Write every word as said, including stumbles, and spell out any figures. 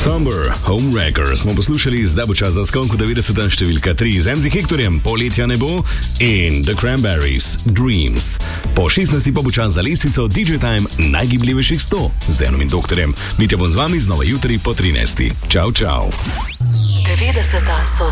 Somber, Homewrecker smo poslušali, zdaj bo čas za skonku devetdeseta številka tri z em zet Hectorjem, Poletja ne bo in The Cranberries, Dreams. Po šestnajsti pa bo čas za lestvico D J Time najgibljivejših sto z Dejanom in doktorjem. Mitja bom z vami znova jutri po trinajsti. Čau, čau. devetdeseta so